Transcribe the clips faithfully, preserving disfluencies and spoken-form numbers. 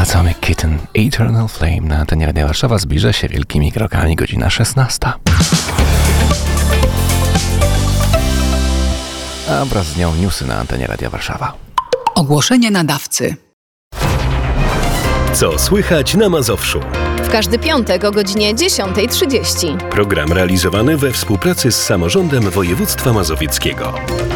Atomic Kitten, Eternal Flame na antenie Radia Warszawa zbliża się wielkimi krokami godzina szesnasta. A wraz z nią newsy na antenie Radia Warszawa. Ogłoszenie nadawcy. Co słychać na Mazowszu? W każdy piątek o godzinie dziesiąta trzydzieści. Program realizowany we współpracy z Samorządem Województwa Mazowieckiego.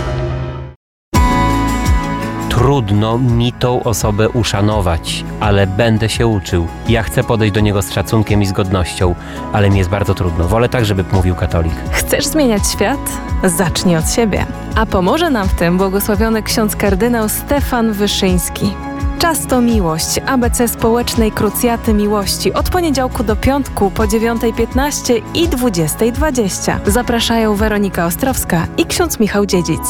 Trudno mi tą osobę uszanować, ale będę się uczył. Ja chcę podejść do niego z szacunkiem i z godnością, ale mi jest bardzo trudno. Wolę tak, żeby mówił katolik. Chcesz zmieniać świat? Zacznij od siebie. A pomoże nam w tym błogosławiony ksiądz kardynał Stefan Wyszyński. Czas to miłość. A B C Społecznej Krucjaty Miłości. Od poniedziałku do piątku po dziewiąta piętnaście i dwudziesta dwadzieścia. Zapraszają Weronika Ostrowska i ksiądz Michał Dziedzic.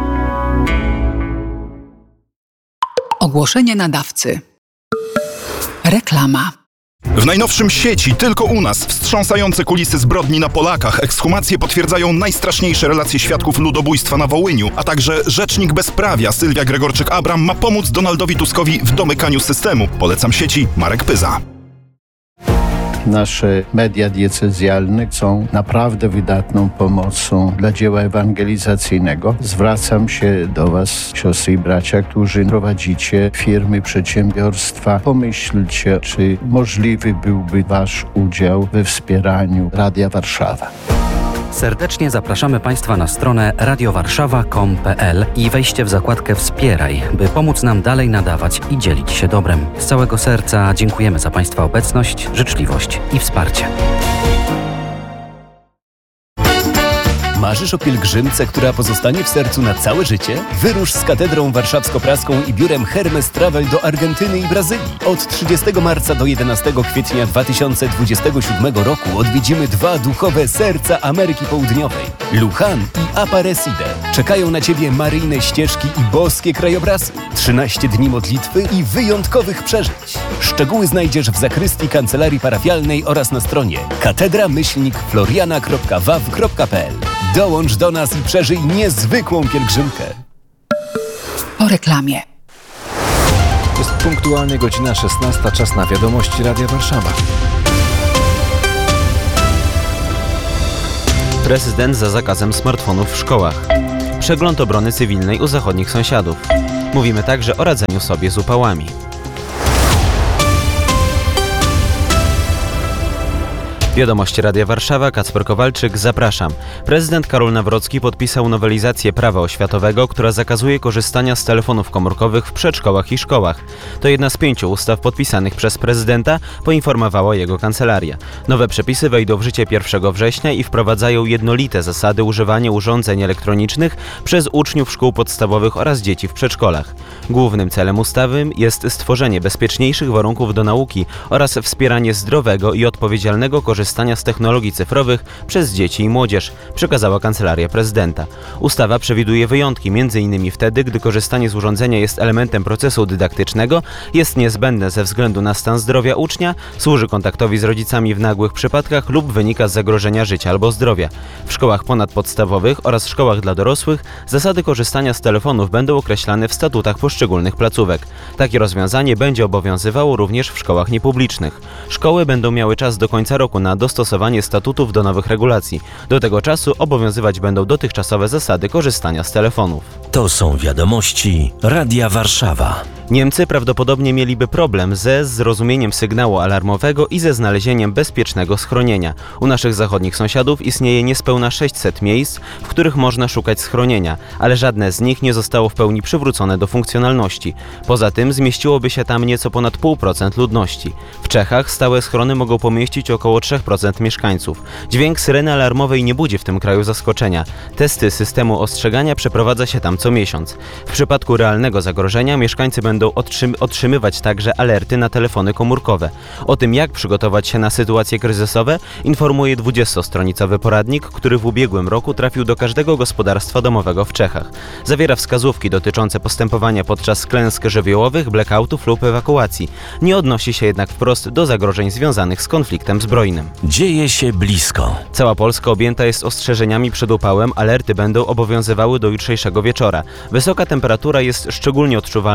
Ogłoszenie nadawcy. Reklama. W najnowszym Sieci, tylko u nas, wstrząsające kulisy zbrodni na Polakach, ekshumacje potwierdzają najstraszniejsze relacje świadków ludobójstwa na Wołyniu, a także rzecznik bezprawia Sylwia Gregorczyk-Abram ma pomóc Donaldowi Tuskowi w domykaniu systemu. Polecam Sieci, Marek Pyza. Nasze media diecezjalne są naprawdę wydatną pomocą dla dzieła ewangelizacyjnego. Zwracam się do Was, siostry i bracia, którzy prowadzicie firmy, przedsiębiorstwa. Pomyślcie, czy możliwy byłby Wasz udział we wspieraniu Radia Warszawa. Serdecznie zapraszamy Państwa na stronę radiowarszawa kropka com kropka pe el i wejście w zakładkę Wspieraj, by pomóc nam dalej nadawać i dzielić się dobrem. Z całego serca dziękujemy za Państwa obecność, życzliwość i wsparcie. Marzysz o pielgrzymce, która pozostanie w sercu na całe życie? Wyrusz z Katedrą Warszawsko-Praską i biurem Hermes Travel do Argentyny i Brazylii. Od trzydziestego marca do jedenastego kwietnia dwa tysiące dwudziestego siódmego roku odwiedzimy dwa duchowe serca Ameryki Południowej. Luján i Aparecida. Czekają na Ciebie maryjne ścieżki i boskie krajobrazy. trzynaście dni modlitwy i wyjątkowych przeżyć. Szczegóły znajdziesz w zakrystii kancelarii parafialnej oraz na stronie katedra myślnik floriana kropka waw kropka pe el. Dołącz do nas i przeżyj niezwykłą pielgrzymkę. Po reklamie. Jest punktualnie godzina szesnasta, czas na wiadomości Radia Warszawa. Prezydent za zakazem smartfonów w szkołach. Przegląd obrony cywilnej u zachodnich sąsiadów. Mówimy także o radzeniu sobie z upałami. Wiadomości Radia Warszawa, Kacper Kowalczyk, zapraszam. Prezydent Karol Nawrocki podpisał nowelizację prawa oświatowego, która zakazuje korzystania z telefonów komórkowych w przedszkołach i szkołach. To jedna z pięciu ustaw podpisanych przez prezydenta, poinformowała jego kancelaria. Nowe przepisy wejdą w życie pierwszego września i wprowadzają jednolite zasady używania urządzeń elektronicznych przez uczniów szkół podstawowych oraz dzieci w przedszkolach. Głównym celem ustawy jest stworzenie bezpieczniejszych warunków do nauki oraz wspieranie zdrowego i odpowiedzialnego korzystania korzystania z technologii cyfrowych przez dzieci i młodzież, przekazała Kancelaria Prezydenta. Ustawa przewiduje wyjątki, między innymi wtedy, gdy korzystanie z urządzenia jest elementem procesu dydaktycznego, jest niezbędne ze względu na stan zdrowia ucznia, służy kontaktowi z rodzicami w nagłych przypadkach lub wynika z zagrożenia życia albo zdrowia. W szkołach ponadpodstawowych oraz szkołach dla dorosłych zasady korzystania z telefonów będą określane w statutach poszczególnych placówek. Takie rozwiązanie będzie obowiązywało również w szkołach niepublicznych. Szkoły będą miały czas do końca roku na dostosowanie statutów do nowych regulacji. Do tego czasu obowiązywać będą dotychczasowe zasady korzystania z telefonów. To są wiadomości Radia Warszawa. Niemcy prawdopodobnie mieliby problem ze zrozumieniem sygnału alarmowego i ze znalezieniem bezpiecznego schronienia. U naszych zachodnich sąsiadów istnieje niespełna sześćset miejsc, w których można szukać schronienia, ale żadne z nich nie zostało w pełni przywrócone do funkcjonalności. Poza tym zmieściłoby się tam nieco ponad pół procent ludności. W Czechach stałe schrony mogą pomieścić około trzy procent mieszkańców. Dźwięk syreny alarmowej nie budzi w tym kraju zaskoczenia. Testy systemu ostrzegania przeprowadza się tam co miesiąc. W przypadku realnego zagrożenia mieszkańcy będą otrzym- otrzymywać także alerty na telefony komórkowe. O tym, jak przygotować się na sytuacje kryzysowe, informuje dwudziestostronicowy poradnik, który w ubiegłym roku trafił do każdego gospodarstwa domowego w Czechach. Zawiera wskazówki dotyczące postępowania podczas klęsk żywiołowych, blackoutów lub ewakuacji. Nie odnosi się jednak wprost do zagrożeń związanych z konfliktem zbrojnym. Dzieje się blisko. Cała Polska objęta jest ostrzeżeniami przed upałem, alerty będą obowiązywały do jutrzejszego wieczora. Wysoka temperatura jest szczególnie odczuwalna w miastach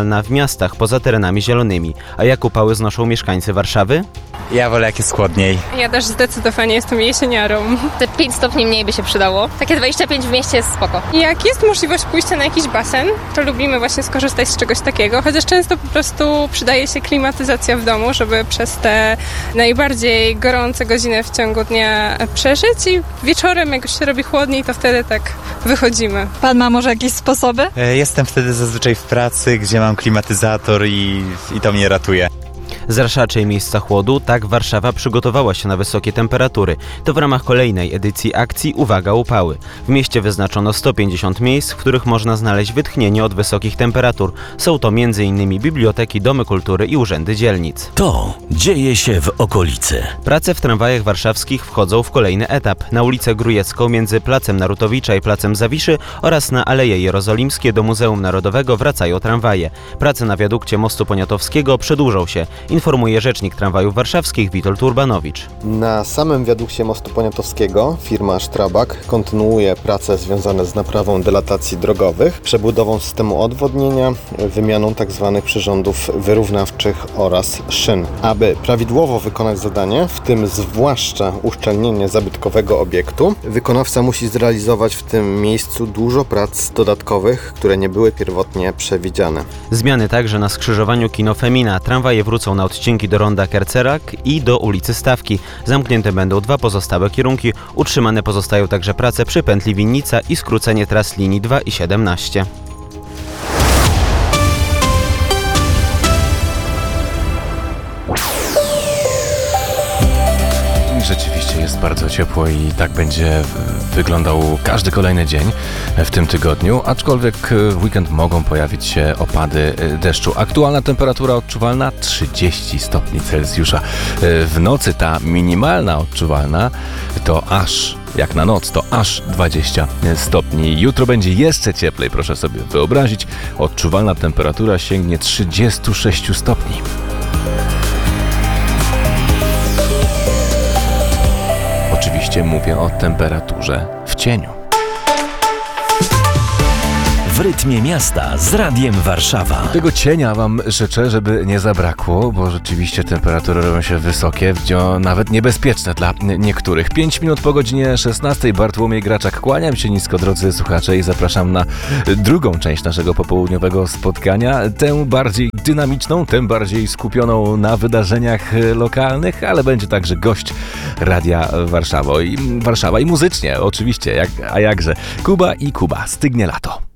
miastach, poza terenami zielonymi. A jak upały znoszą mieszkańcy Warszawy? Ja wolę jak jest chłodniej. Ja też zdecydowanie jestem jesieniarą. Te pięć stopni mniej by się przydało. Takie dwadzieścia pięć w mieście jest spoko. Jak jest możliwość pójścia na jakiś basen, to lubimy właśnie skorzystać z czegoś takiego, chociaż często po prostu przydaje się klimatyzacja w domu, żeby przez te najbardziej gorące godziny w ciągu dnia przeżyć i wieczorem jak już się robi chłodniej, to wtedy tak wychodzimy. Pan ma może jakieś sposoby? Jestem wtedy zazwyczaj w pracy, gdzie mam klimatyzator i, i to mnie ratuje. Z raczej miejsca chłodu, tak Warszawa przygotowała się na wysokie temperatury. To w ramach kolejnej edycji akcji Uwaga Upały. W mieście wyznaczono sto pięćdziesiąt miejsc, w których można znaleźć wytchnienie od wysokich temperatur. Są to między innymi biblioteki, domy kultury i urzędy dzielnic. To dzieje się w okolicy. Prace w tramwajach warszawskich wchodzą w kolejny etap. Na ulicę Grujecką między Placem Narutowicza i Placem Zawiszy oraz na Aleje Jerozolimskie do Muzeum Narodowego wracają tramwaje. Prace na wiadukcie Mostu Poniatowskiego przedłużą się, informuje rzecznik tramwajów warszawskich Witold Urbanowicz. Na samym wiadukcie Mostu Poniatowskiego firma Strabag kontynuuje prace związane z naprawą dylatacji drogowych, przebudową systemu odwodnienia, wymianą tzw. przyrządów wyrównawczych oraz szyn. Aby prawidłowo wykonać zadanie, w tym zwłaszcza uszczelnienie zabytkowego obiektu, wykonawca musi zrealizować w tym miejscu dużo prac dodatkowych, które nie były pierwotnie przewidziane. Zmiany także na skrzyżowaniu Kino Femina. Tramwaje wrócą na odcinki do ronda Kercerak i do ulicy Stawki. Zamknięte będą dwa pozostałe kierunki. Utrzymane pozostają także prace przy pętli Winnica i skrócenie tras linii dwa i siedemnaście. Rzeczywiście jest bardzo ciepło i tak będzie wyglądał każdy kolejny dzień w tym tygodniu, aczkolwiek w weekend mogą pojawić się opady deszczu. Aktualna temperatura odczuwalna trzydzieści stopni Celsjusza. W nocy ta minimalna odczuwalna to aż, jak na noc, to aż dwadzieścia stopni. Jutro będzie jeszcze cieplej, proszę sobie wyobrazić. Odczuwalna temperatura sięgnie trzydzieści sześć stopni. Oczywiście mówię o temperaturze w cieniu. W rytmie miasta z Radiem Warszawa. Tego cienia wam życzę, żeby nie zabrakło, bo rzeczywiście temperatury robią się wysokie, nawet niebezpieczne dla niektórych. pięć minut po godzinie szesnastej. Bartłomiej Graczak, kłaniam się nisko, drodzy słuchacze, i zapraszam na drugą część naszego popołudniowego spotkania. Tę bardziej dynamiczną, tę bardziej skupioną na wydarzeniach lokalnych, ale będzie także gość Radia Warszawa i Warszawa i muzycznie, oczywiście, jak, a jakże. Kuba i Kuba, stygnie lato.